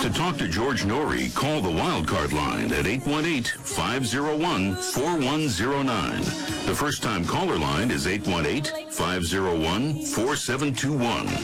To talk to George Norrie, call the Wildcard line at 818-501-4109. The first-time caller line is 818-501-4721.